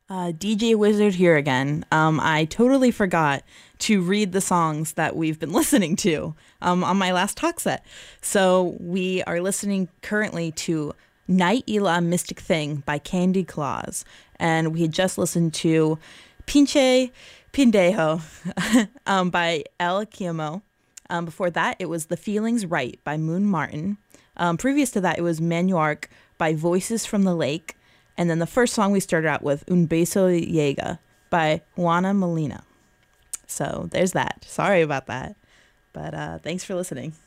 DJ Wizard here again. I totally forgot to read the songs that we've been listening to on my last talk set. So we are listening currently to Night Ila Mystic Thing by Candy Claus. And we had just listened to Pinche Pindejo by El Kimo. Before that, it was The Feelings Right by Moon Martin. Previous to that, it was Manuark by Voices from the Lake. And then the first song we started out with, Un Beso Llega by Juana Molina. So there's that. Sorry about that. But thanks for listening.